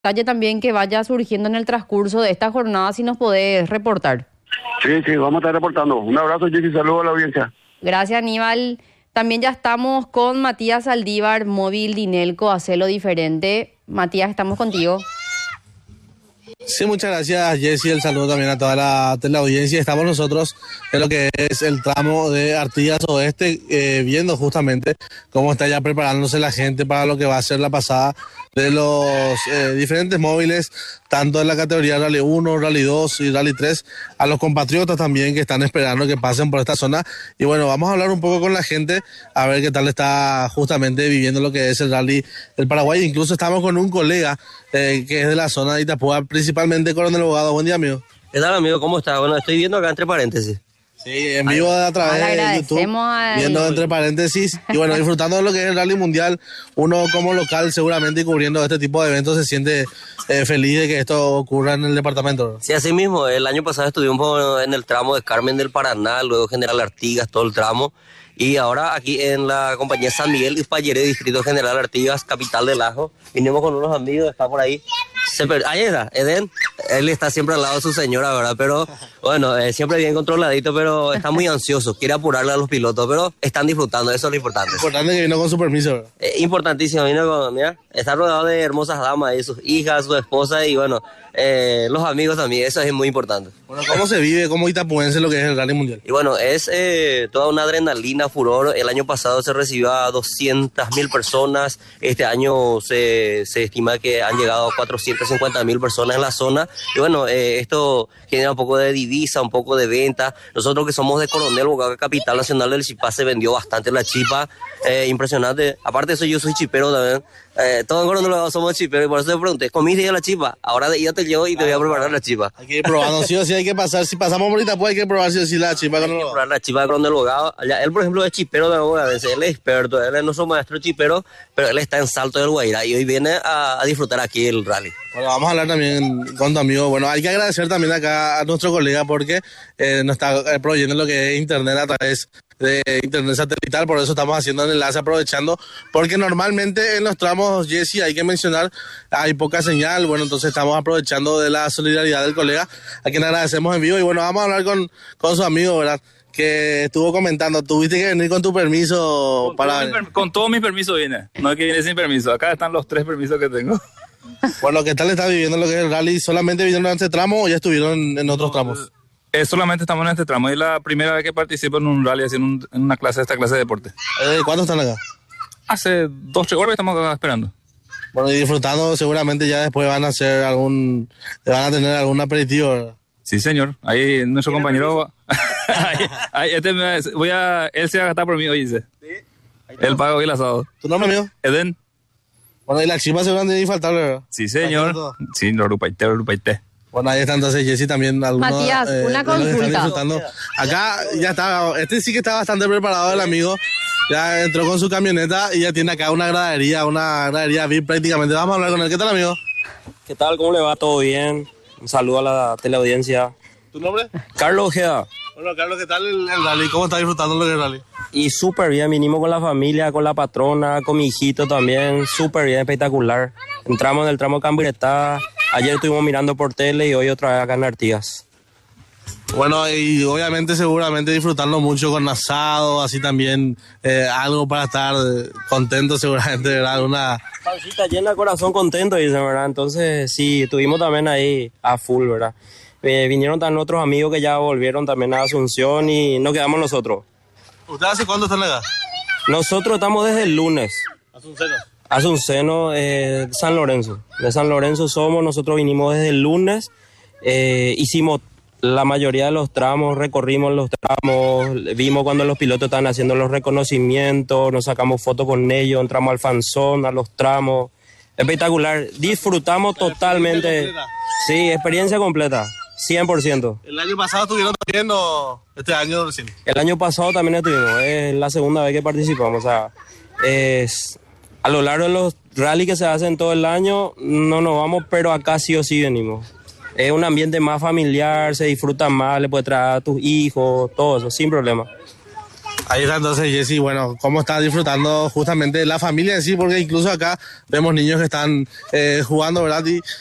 detalle también que vaya surgiendo en el transcurso de esta jornada, si nos podés reportar. Sí, vamos a estar reportando. Un abrazo, Jessy, saludos a la audiencia. Gracias, Aníbal. También ya estamos con Matías Saldívar, móvil Dinelco, Hacelo Diferente. Matías, estamos contigo. Sí, muchas gracias, Jessy. El saludo también a toda la audiencia. Estamos nosotros en lo que es el tramo de Artigas Oeste, viendo justamente cómo está ya preparándose la gente para lo que va a ser la pasada de los diferentes móviles, tanto en la categoría Rally 1, Rally 2 y Rally 3, a los compatriotas también que están esperando que pasen por esta zona. Y bueno, vamos a hablar un poco con la gente, a ver qué tal está justamente viviendo lo que es el Rally del Paraguay. Incluso estamos con un colega que es de la zona de Itapúa, principalmente Coronel Bogado. Buen día, amigo. ¿Qué tal, amigo? ¿Cómo estás? Bueno, estoy viendo acá entre paréntesis. Sí, en vivo a través de YouTube, viendo entre paréntesis y bueno, disfrutando de lo que es el Rally Mundial. Uno como local seguramente y cubriendo este tipo de eventos se siente feliz de que esto ocurra en el departamento. Sí, así mismo, el año pasado estuvimos en el tramo de Carmen del Paraná, luego General Artigas, todo el tramo, y ahora aquí en la compañía San Miguel y Payeré, Distrito General Artigas, capital del Ajo, vinimos con unos amigos, está por ahí. Ahí está, Eden, él está siempre al lado de su señora, ¿verdad? Pero bueno, siempre bien controladito, pero está muy ansioso, quiere apurarle a los pilotos, pero están disfrutando, eso es lo importante. Importante que vino con su permiso, ¿verdad? Importantísimo, vino con, mira, está rodeado de hermosas damas, y sus hijas, su esposa y bueno, los amigos también, eso es muy importante. Bueno, ¿cómo se vive como itapuense lo que es el Rally Mundial? Y bueno, es toda una adrenalina, furor. El año pasado se recibió a 200.000 personas, este año se estima que han llegado a 450.000 personas en la zona, y bueno, esto genera un poco de divisa, un poco de venta. Nosotros que somos de Coronel Bogado, capital nacional del Chipá, se vendió bastante la chipa, impresionante. Aparte de eso, yo soy chipero también. Todos en Coronel Bogado somos chiperos, y por eso te pregunté, ¿comiste ya la chipa? Ahora ya te llevo y te voy a preparar la chipa. Hay que ir probando, sí o sí hay que pasar. Si pasamos por Itapúa hay que probar sí o sí la chipa. Hay que probar la chipa de Coronel Bogado. Él, por ejemplo, es chipero de Bogadense, él es experto, él es nuestro maestro chipero, pero él está en Salto del Guairá y hoy viene a disfrutar aquí el rally. Bueno, vamos a hablar también con tu amigo. Bueno, hay que agradecer también acá a nuestro colega porque nos está proveyendo lo que es internet a través de internet satelital, por eso estamos haciendo el enlace, aprovechando, porque normalmente en los tramos, Jessy, hay que mencionar, hay poca señal. Bueno, entonces estamos aprovechando de la solidaridad del colega, a quien agradecemos en vivo. Y bueno, vamos a hablar con su amigo, ¿verdad?, que estuvo comentando. Tuviste que venir con tu permiso con todos mis permisos vine, no es que vine sin permiso. Acá están los 3 permisos que tengo. Bueno, ¿qué tal está viviendo lo que es el rally? ¿Solamente vinieron en este tramo o ya estuvieron en otros tramos? Solamente estamos en este tramo, es la primera vez que participo en un rally, en una clase, esta clase de deporte. ¿Cuándo están acá? Hace 2-3 horas estamos acá esperando. Bueno, y disfrutando, seguramente ya después van a tener algún aperitivo, ¿verdad? Sí, señor. Ahí nuestro compañero él se va a gastar por mí hoy, dice. Sí. Él paga hoy el asado. ¿Tu nombre, amigo? Eden. Bueno, y la chiva seguramente es infaltable, ¿verdad? Sí, señor. Sí, lo rupaité. Bueno, ahí está entonces Jessy también. Matías, una consulta. Acá ya está, sí que está bastante preparado el amigo. Ya entró con su camioneta y ya tiene acá una gradería VIP prácticamente. Vamos a hablar con él. ¿Qué tal, amigo? ¿Qué tal? ¿Cómo le va? ¿Todo bien? Un saludo a la teleaudiencia. ¿Tu nombre? Carlos Ojeda. Bueno, Carlos, ¿qué tal el rally? ¿Cómo estás disfrutando lo del rally? Y súper bien, vinimos con la familia, con la patrona, con mi hijito también, súper bien, espectacular. Entramos en el tramo Cambiretá, ayer estuvimos mirando por tele y hoy otra vez acá en Artigas. Bueno, y obviamente seguramente disfrutando mucho con asado, así también algo para estar contento seguramente, ¿verdad? Una pancita llena, corazón contento, dice, ¿verdad? Entonces sí, estuvimos también ahí a full, ¿verdad? Vinieron también otros amigos que ya volvieron también a Asunción y nos quedamos nosotros. ¿Ustedes hace cuándo están acá? Nosotros estamos desde el lunes. Asunceno, San Lorenzo. De San Lorenzo somos, nosotros vinimos desde el lunes, hicimos la mayoría de los tramos, recorrimos los tramos, vimos cuando los pilotos estaban haciendo los reconocimientos, nos sacamos fotos con ellos, entramos al fanzón, a los tramos. Espectacular, disfrutamos totalmente. Sí, experiencia completa. 100%. ¿El año pasado estuvieron también o este año recién? El año pasado también estuvimos, es la segunda vez que participamos. O sea, a lo largo de los rallies que se hacen todo el año, no nos vamos, pero acá sí o sí venimos. Es un ambiente más familiar, se disfruta más, le puedes traer a tus hijos, todo eso, sin problema. Ahí está entonces Jessy, bueno, cómo está disfrutando justamente la familia en sí, porque incluso acá vemos niños que están jugando, ¿verdad? Y